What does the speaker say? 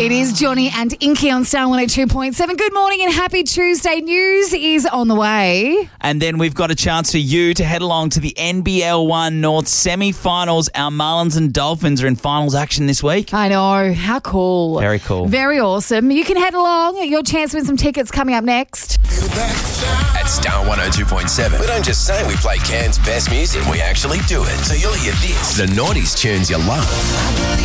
It is Johnny and Inky on Star 102.7. Good morning and happy Tuesday. News is on the way. And then we've got a chance for you to head along to the NBL 1 North semi-finals. Our Marlins and Dolphins are in finals action this week. I know. How cool. Very cool. Very awesome. You can head along. Your chance to win some tickets coming up next. At Star 102.7, we don't just say we play Cairns' best music, we actually do it. So you'll hear this. The Naughties tunes you love.